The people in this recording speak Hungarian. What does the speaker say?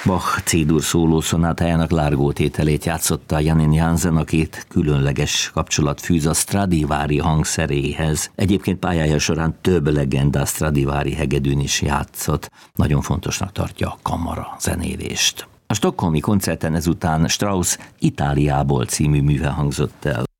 Bach C-dur szólószonátájának Largo tételét játszotta Janine Jansen, akit különleges kapcsolat fűz a Stradivari hangszeréhez. Egyébként pályája során több legendás Stradivari hegedűn is játszott. Nagyon fontosnak tartja a kamara zenélést. A stockholmi koncerten ezután Strauss Itáliából című műve hangzott el.